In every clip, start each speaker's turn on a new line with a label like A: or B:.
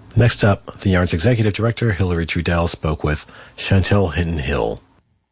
A: Next up, the Yarn's Executive Director, Hillary Trudell, spoke with Chantel Hinton-Hill.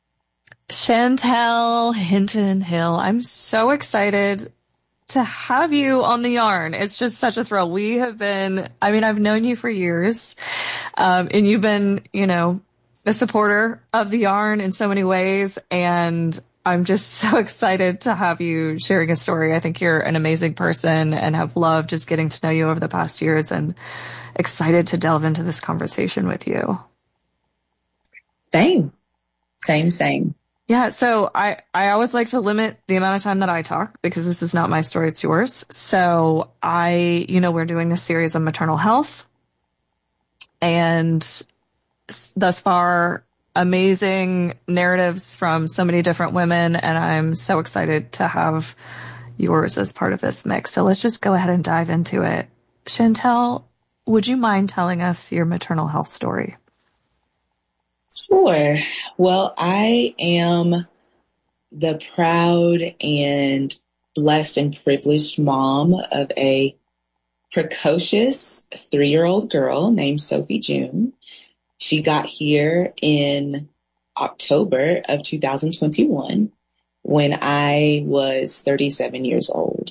B: Chantel Hinton-Hill, I'm so excited to have you on the Yarn. It's just such a thrill. I've known you for years, and you've been, a supporter of the Yarn in so many ways, and I'm just so excited to have you sharing a story. I think you're an amazing person and have loved just getting to know you over the past years, and excited to delve into this conversation with you.
C: Same.
B: Yeah, so I always like to limit the amount of time that I talk because this is not my story, it's yours. So we're doing this series on maternal health, and thus far, amazing narratives from so many different women, and I'm so excited to have yours as part of this mix. So let's just go ahead and dive into it. Chantel, would you mind telling us your maternal health story?
C: Sure. Well, I am the proud and blessed and privileged mom of a precocious 3-year-old girl named Sophie June. She got here in October of 2021 when I was 37 years old.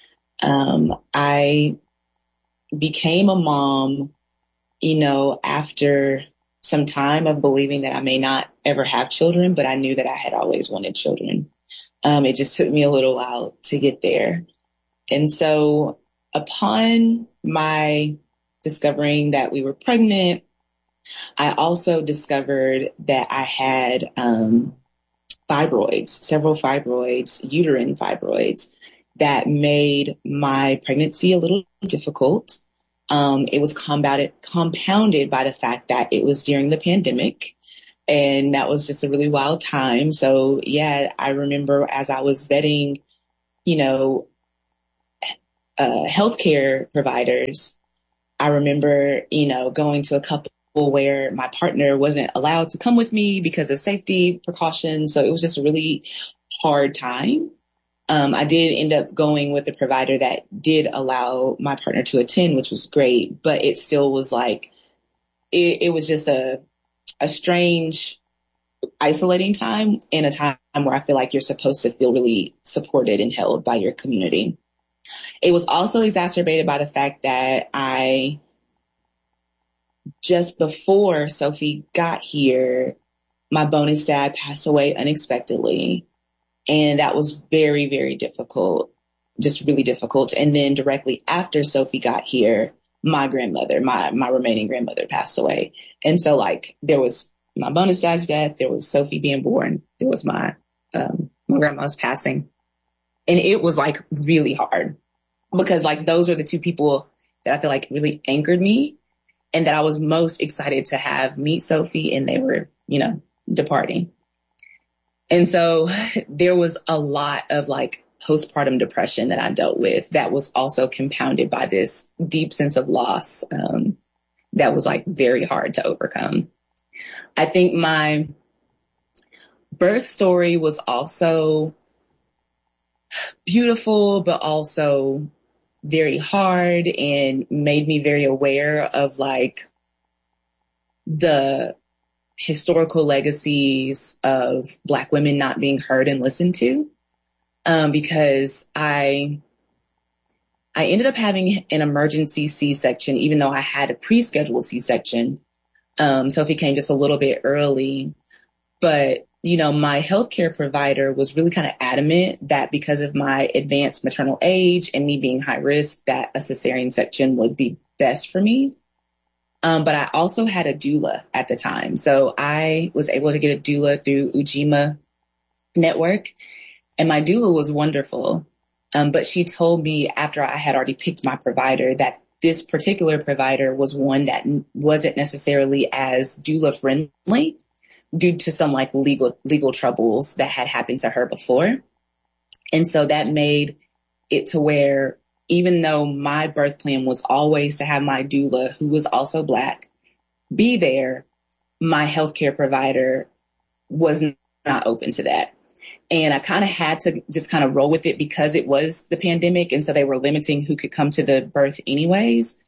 C: I became a mom, after some time of believing that I may not ever have children, but I knew that I had always wanted children. It just took me a little while to get there. And so upon my discovering that we were pregnant, I also discovered that I had several fibroids, uterine fibroids, that made my pregnancy a little difficult. It was compounded by the fact that it was during the pandemic, and that was just a really wild time. So yeah, I remember as I was vetting, healthcare providers, I remember, going to a couple where my partner wasn't allowed to come with me because of safety precautions. So it was just a really hard time. I did end up going with a provider that did allow my partner to attend, which was great, but it still was like, it was just a strange, isolating time, in a time where I feel like you're supposed to feel really supported and held by your community. It was also exacerbated by the fact that just before Sophie got here, my bonus dad passed away unexpectedly. And that was very, very difficult, just really difficult. And then directly after Sophie got here, my grandmother, my remaining grandmother passed away. And so there was my bonus dad's death, there was Sophie being born, there was my grandma's passing. And it was really hard because those are the two people that I feel like really anchored me and that I was most excited to have meet Sophie, and they were, departing. And so there was a lot of postpartum depression that I dealt with that was also compounded by this deep sense of loss that was very hard to overcome. I think my birth story was also beautiful, but also very hard, and made me very aware of the historical legacies of Black women not being heard and listened to, because I ended up having an emergency C-section, even though I had a pre-scheduled C-section. Sophie came just a little bit early, but my healthcare provider was really kind of adamant that because of my advanced maternal age and me being high risk, that a cesarean section would be best for me. But I also had a doula at the time. So I was able to get a doula through Ujima Network, and my doula was wonderful. But she told me after I had already picked my provider that this particular provider was one that wasn't necessarily as doula friendly due to some legal troubles that had happened to her before. And so that made it to where, even though my birth plan was always to have my doula, who was also Black, be there, my healthcare provider was not open to that. And I kind of had to just kind of roll with it because it was the pandemic. And so they were limiting who could come to the birth anyways.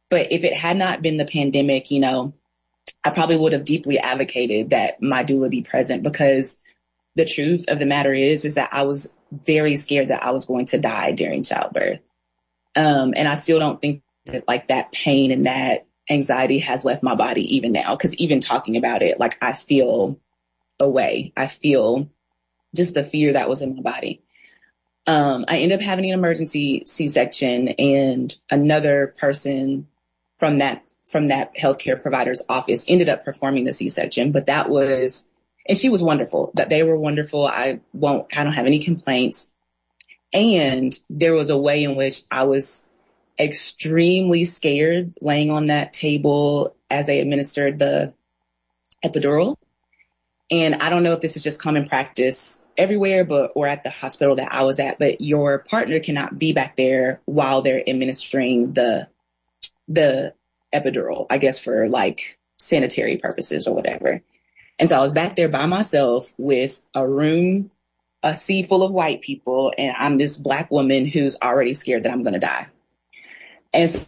C: But if it had not been the pandemic, you know, I probably would have deeply advocated that my doula be present, because the truth of the matter is that I was very scared that I was going to die during childbirth. And I still don't think that like that pain and that anxiety has left my body even now. Cause even talking about it, like I feel away. I feel just the fear that was in my body. I ended up having an emergency C-section, and another person from that healthcare provider's office ended up performing the C-section, but and she was wonderful. That they were wonderful. I don't have any complaints. And there was a way in which I was extremely scared laying on that table as they administered the epidural. And I don't know if this is just common practice everywhere, or at the hospital that I was at, but your partner cannot be back there while they're administering the epidural, I guess for like sanitary purposes or whatever. And so I was back there by myself with a sea full of white people, and I'm this Black woman who's already scared that I'm going to die. And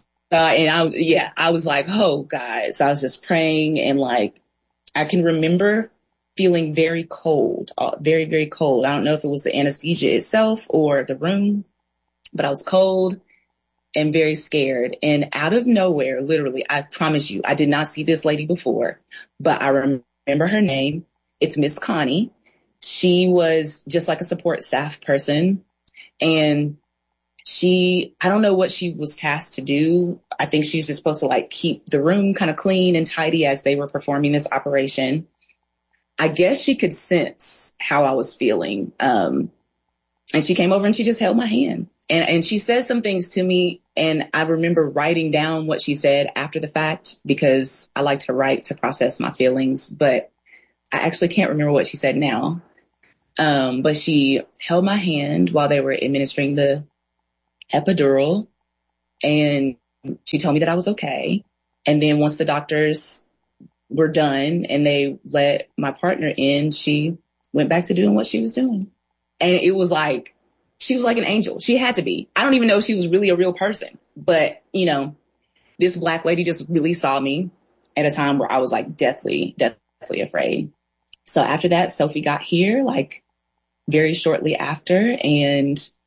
C: I was like, oh God. So I was just praying, and like, I can remember feeling very cold, very, very cold. I don't know if it was the anesthesia itself or the room, but I was cold and very scared. And out of nowhere, literally, I promise you, I did not see this lady before, but I remember her name. It's Miss Connie. She was just like a support staff person. And I don't know what she was tasked to do. I think she's just supposed to like keep the room kind of clean and tidy as they were performing this operation. I guess she could sense how I was feeling. And she came over and she just held my hand. And she said some things to me, and I remember writing down what she said after the fact, because I like to write to process my feelings, but I actually can't remember what she said now. But she held my hand while they were administering the epidural, and she told me that I was okay. And then once the doctors were done and they let my partner in, she went back to doing what she was doing. And it was like, she was like an angel. She had to be. I don't even know if she was really a real person, but you know, this Black lady just really saw me at a time where I was like deathly afraid. So after that, Sophie got here like very shortly after, and